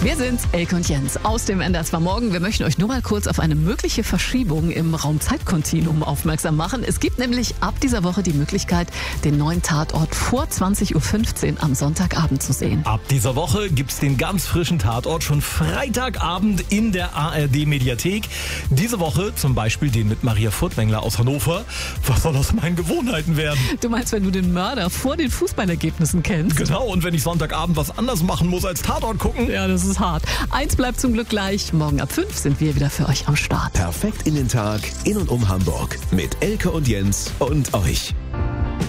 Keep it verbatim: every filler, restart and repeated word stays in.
Wir sind Elke und Jens aus dem N D R zwei Morgen. Wir möchten euch nur mal kurz auf eine mögliche Verschiebung im Raum-Zeit-Kontinuum aufmerksam machen. Es gibt nämlich ab dieser Woche die Möglichkeit, den neuen Tatort vor zwanzig Uhr fünfzehn am Sonntagabend zu sehen. Ab dieser Woche gibt's den ganz frischen Tatort schon Freitagabend in der A R D-Mediathek. Diese Woche zum Beispiel den mit Maria Furtwängler aus Hannover. Was soll aus meinen Gewohnheiten werden? Du meinst, wenn du den Mörder vor den Fußballergebnissen kennst? Genau, und wenn ich Sonntagabend was anders machen muss als Tatort gucken? Ja, das ist hart. Eins bleibt zum Glück gleich. Morgen ab fünf sind wir wieder für euch am Start. Perfekt in den Tag, in und um Hamburg. Mit Elke und Jens und euch.